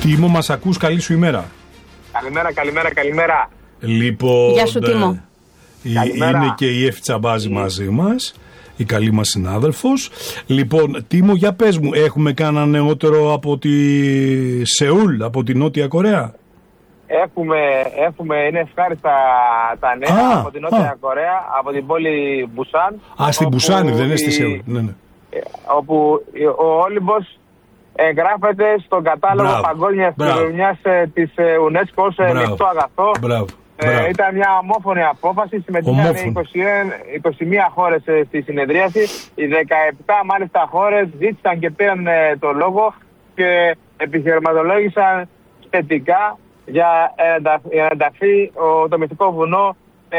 Τίμο, μας ακούς? Καλή σου ημέρα. Καλημέρα. Λοιπόν, γεια σου, Τίμο. Είναι και η Εύη Τσαμπάζη μαζί μας, η καλή μας συνάδελφος. Λοιπόν, Τίμο, για πες μου, έχουμε κανένα νεότερο από τη Σεούλ, από τη Νότια Κορέα? Έχουμε, είναι ευχάριστα τα νέα από την Νότια Κορέα, από την πόλη Μπουσάν. Στην Μπουσάνη, δεν είναι στη Σεούλ. Ναι. Όπου ο Όλυμπος εγγράφεται στον κατάλογο παγκόσμιας κληρονομιάς της UNESCO ως μεικτό αγαθό. Ήταν μια ομόφωνη απόφαση, συμμετείχαν 21 χώρες στη συνεδρίαση. Οι 17 μάλιστα χώρες ζήτησαν και πήραν το λόγο και επιχειρηματολόγησαν θετικά για να ενταχθεί το μυστικό βουνό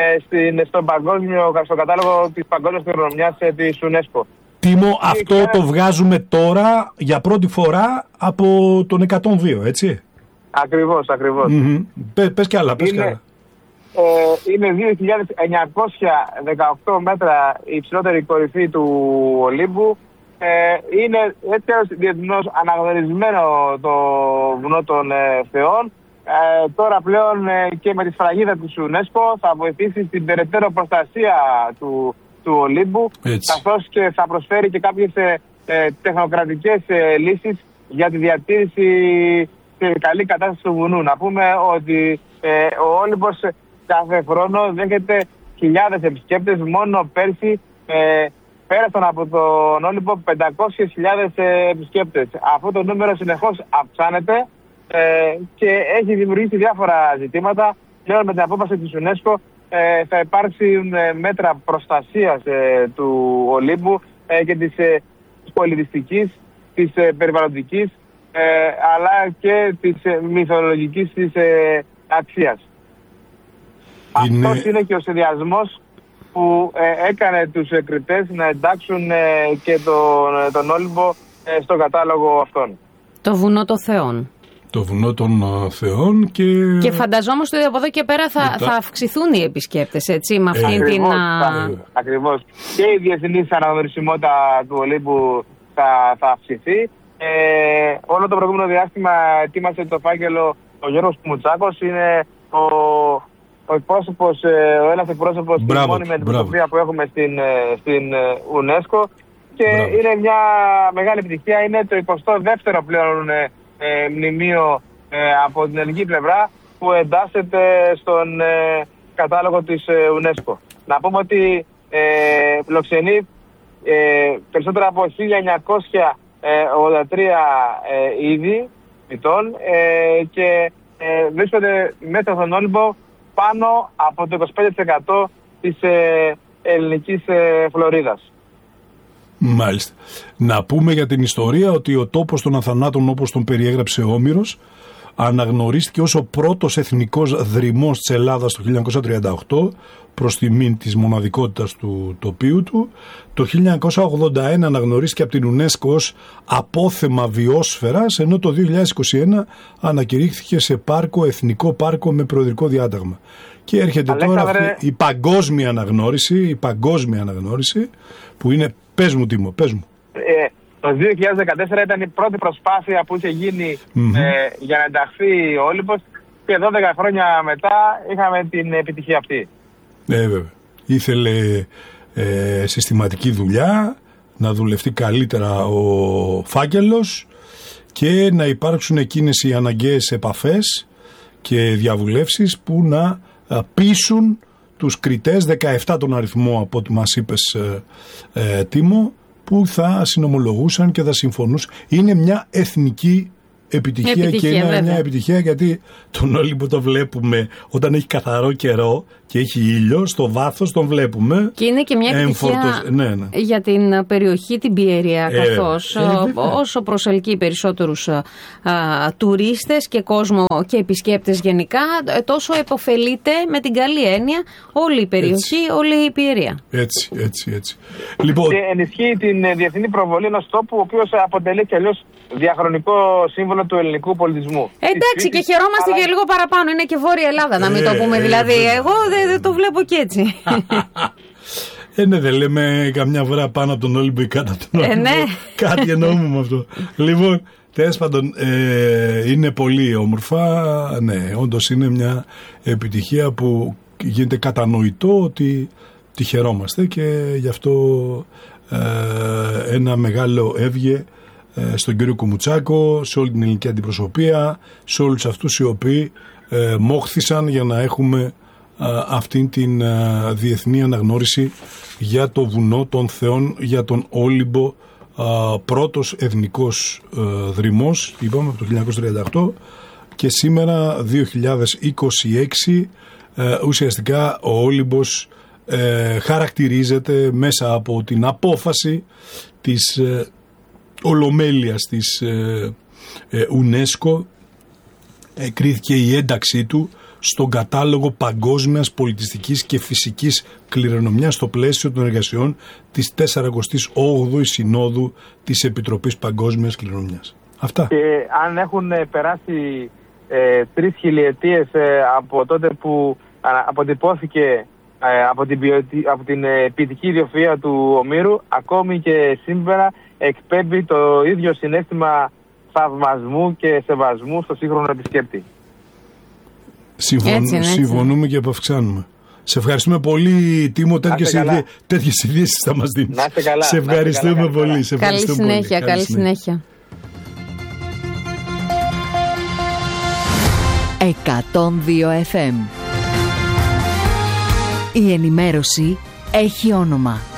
στο κατάλογο της παγκόσμιας κληρονομιάς της UNESCO. Τίμο, αυτό το βγάζουμε τώρα για πρώτη φορά από τον 102, έτσι? Ακριβώς. Πες κι άλλα, Είναι 2.918 μέτρα η υψηλότερη κορυφή του Ολύμπου. Είναι έτσι διεθνώς αναγνωρισμένο το βουνό των Θεών. Τώρα πλέον και με τη σφραγίδα του UNESCO θα βοηθήσει στην περαιτέρω προστασία του Ολύμπου, καθώς και θα προσφέρει και κάποιες τεχνοκρατικές λύσεις για τη διατήρηση σε καλή κατάσταση του βουνού. Να πούμε ότι ο Όλυμπος κάθε χρόνο δέχεται χιλιάδες επισκέπτες. Μόνο πέρσι πέρασαν από τον Όλυμπο 500.000 επισκέπτες. Αυτό το νούμερο συνεχώς αυξάνεται και έχει δημιουργήσει διάφορα ζητήματα. Πλέον με την απόφαση της UNESCO θα υπάρξουν μέτρα προστασίας του Ολύμπου και της πολιτιστικής, της περιβαλλοντικής, αλλά και της μυθολογικής της αξίας. Αυτός είναι και ο συνδυασμός που έκανε τους κριτές να εντάξουν και τον Όλυμπο στο κατάλογο αυτόν. Το βουνό των Θεών. Το βουνό των Θεών και φανταζόμαστε ότι από εδώ και πέρα θα αυξηθούν οι επισκέπτες, έτσι, με αυτήν την... Ακριβώς. Και η διεθνής αναγνωρισιμότητα του Ολύμπου θα αυξηθεί. Όλο το προηγούμενο διάστημα ετοίμασε το φάκελο ο Γιώργος Κουμουτσάκος. Είναι ο εκπρόσωπος, ο ένας εκπρόσωπος της μόνιμης αντιπροσωπείας που έχουμε στην UNESCO. Και είναι μια μεγάλη επιτυχία. Είναι το 22ο πλέον μνημείο από την ελληνική πλευρά που εντάσσεται στον κατάλογο της UNESCO. Να πούμε ότι φιλοξενεί περισσότερα από 1983 είδη φυτών και βρίσκονται μέσα στον Όλυμπο πάνω από το 25% της ελληνικής φλωρίδας. Μάλιστα. Να πούμε για την ιστορία ότι ο τόπος των Αθανάτων, όπως τον περιέγραψε ο Όμηρος, αναγνωρίστηκε ως ο πρώτος εθνικός δρυμός της Ελλάδας το 1938 προς τιμήν της μοναδικότητας του τοπίου του. Το 1981 αναγνωρίστηκε από την UNESCO ως απόθεμα βιόσφαιρας, ενώ το 2021 ανακηρύχθηκε σε εθνικό πάρκο με προεδρικό διάταγμα. Και έρχεται τώρα αυτή η παγκόσμια αναγνώριση που είναι... Πες μου, Τίμο, πες μου. Το 2014 ήταν η πρώτη προσπάθεια που είχε γίνει για να ενταχθεί ο Όλυμπος και 12 χρόνια μετά είχαμε την επιτυχία αυτή. Βέβαια. Ήθελε συστηματική δουλειά, να δουλευτεί καλύτερα ο φάκελος και να υπάρξουν εκείνες οι αναγκαίες επαφές και διαβουλεύσεις που να πείσουν τους κριτές, 17 τον αριθμό από ό,τι μας είπες Τίμο, που θα συνομολογούσαν και θα συμφωνούσαν. Είναι μια εθνική επιτυχία και είναι βέβαια μια επιτυχία γιατί τον Όλυμπο το βλέπουμε όταν έχει καθαρό καιρό και έχει ήλιο, στο βάθος τον βλέπουμε. Και είναι και μια επιτυχία για την περιοχή, την Πιερία, καθώς όσο προσελκύει περισσότερους τουρίστες και κόσμο και επισκέπτες γενικά, τόσο επωφελείται με την καλή έννοια όλη η περιοχή, όλη η Πιερία. Έτσι. Λοιπόν, και ενισχύει την διεθνή προβολή ενός τόπου, ο οποίος αποτελεί και αλλιώς διαχρονικό σύμβολο του ελληνικού πολιτισμού. Εντάξει, και χαιρόμαστε και λίγο παραπάνω. Είναι και Βόρεια Ελλάδα, να μην το πούμε. Δηλαδή, εγώ δεν το βλέπω και έτσι. Ναι, δεν λέμε καμιά φορά πάνω από τον Όλυμπο ή κάτω από τον Όλυμπο. Ναι. Κάτι εννοούμε με αυτό. Λοιπόν, Τέλος πάντων, είναι πολύ όμορφα. Ναι, όντως είναι μια επιτυχία που γίνεται κατανοητό ότι τη χαιρόμαστε και γι' αυτό ένα μεγάλο έβγε στον κύριο Κουμουτσάκο, σε όλη την ελληνική αντιπροσωπεία, σε όλους αυτούς οι οποίοι μόχθησαν για να έχουμε αυτήν την διεθνή αναγνώριση για το βουνό των Θεών, για τον Όλυμπο, πρώτος εθνικός δρυμός, είπαμε, από το 1938, και σήμερα 2026 ουσιαστικά ο Όλυμπος χαρακτηρίζεται μέσα από την απόφαση της Ολομέλειας της UNESCO. Κρίθηκε η ένταξή του στον κατάλογο παγκόσμιας πολιτιστικής και φυσικής κληρονομιάς στο πλαίσιο των εργασιών της 48ης Συνόδου της Επιτροπής Παγκόσμιας Κληρονομιάς. Αυτά. Και αν έχουν περάσει 3 χιλιετίες από τότε που αποτυπώθηκε από την ποιητική ιδιοφυΐα του Ομήρου, ακόμη και σήμερα εκπέμπει το ίδιο συναίσθημα θαυμασμού και σεβασμού στο σύγχρονο επισκέπτη. Συμφωνούμε και επαυξάνουμε. Σε ευχαριστούμε πολύ, Τίμο. Τέτοιες ειδήσεις θα μας δίνεις. Να είστε καλά. Σε ευχαριστούμε πολύ. Καλή συνέχεια. Καλή συνέχεια. 102 FM. Η ενημέρωση έχει όνομα.